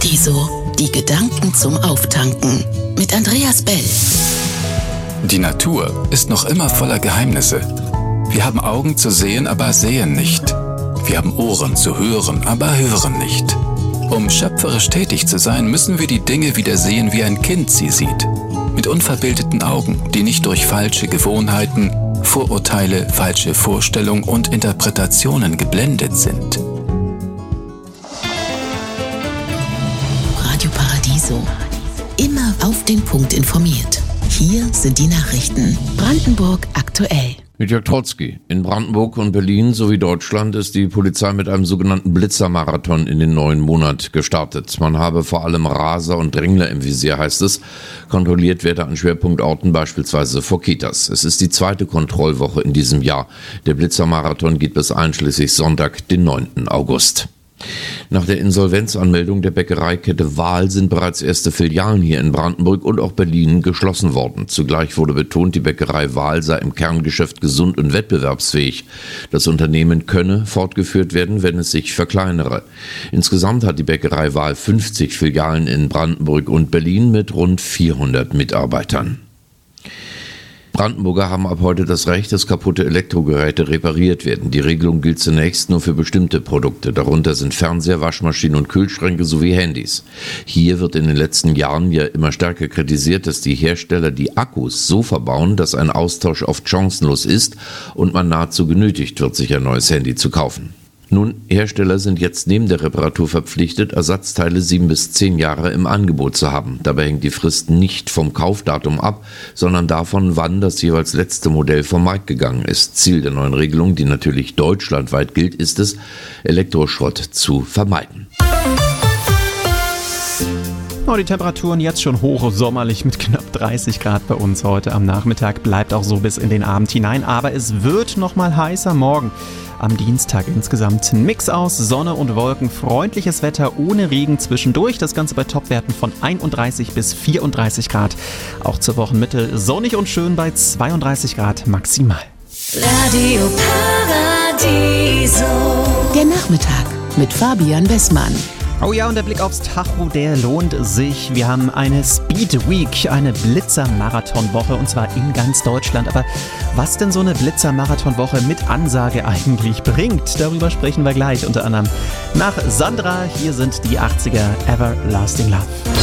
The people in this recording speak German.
Paradiso, die Gedanken zum Auftanken mit Andreas Bell. Die Natur ist noch immer voller Geheimnisse. Wir haben Augen zu sehen, aber sehen nicht. Wir haben Ohren zu hören, aber hören nicht. Um schöpferisch tätig zu sein, müssen wir die Dinge wieder sehen, wie ein Kind sie sieht. Mit unverbildeten Augen, die nicht durch falsche Gewohnheiten, Vorurteile, falsche Vorstellungen und Interpretationen geblendet sind. Radio Paradiso. Immer auf den Punkt informiert. Hier sind die Nachrichten. Brandenburg aktuell. Mit Jörg Trotzki. In Brandenburg und Berlin sowie Deutschland ist die Polizei mit einem sogenannten Blitzermarathon in den neuen Monat gestartet. Man habe vor allem Raser und Drängler im Visier, heißt es. Kontrolliert werde an Schwerpunktorten, beispielsweise vor Kitas. Es ist die zweite Kontrollwoche in diesem Jahr. Der Blitzermarathon geht bis einschließlich Sonntag, den 9. August. Nach der Insolvenzanmeldung der Bäckereikette Wahl sind bereits erste Filialen hier in Brandenburg und auch Berlin geschlossen worden. Zugleich wurde betont, die Bäckerei Wahl sei im Kerngeschäft gesund und wettbewerbsfähig. Das Unternehmen könne fortgeführt werden, wenn es sich verkleinere. Insgesamt hat die Bäckerei Wahl 50 Filialen in Brandenburg und Berlin mit rund 400 Mitarbeitern. Brandenburger haben ab heute das Recht, dass kaputte Elektrogeräte repariert werden. Die Regelung gilt zunächst nur für bestimmte Produkte. Darunter sind Fernseher, Waschmaschinen und Kühlschränke sowie Handys. Hier wird in den letzten Jahren ja immer stärker kritisiert, dass die Hersteller die Akkus so verbauen, dass ein Austausch oft chancenlos ist und man nahezu genötigt wird, sich ein neues Handy zu kaufen. Nun, Hersteller sind jetzt neben der Reparatur verpflichtet, Ersatzteile 7 bis 10 Jahre im Angebot zu haben. Dabei hängt die Frist nicht vom Kaufdatum ab, sondern davon, wann das jeweils letzte Modell vom Markt gegangen ist. Ziel der neuen Regelung, die natürlich deutschlandweit gilt, ist es, Elektroschrott zu vermeiden. Die Temperaturen jetzt schon hoch, sommerlich mit knapp 30 Grad bei uns heute am Nachmittag, bleibt auch so bis in den Abend hinein, aber es wird noch mal heißer morgen. Am Dienstag insgesamt ein Mix aus Sonne und Wolken, freundliches Wetter ohne Regen zwischendurch, das Ganze bei Topwerten von 31 bis 34 Grad. Auch zur Wochenmitte sonnig und schön bei 32 Grad maximal. Radio Paradiso. Der Nachmittag mit Fabian Wessmann. Oh ja, und der Blick aufs Tacho, der lohnt sich. Wir haben eine Speed Week, eine Blitzer-Marathon-Woche, und zwar in ganz Deutschland. Aber was denn so eine Blitzer-Marathon-Woche mit Ansage eigentlich bringt, darüber sprechen wir gleich unter anderem nach Sandra. Hier sind die 80er Everlasting Love.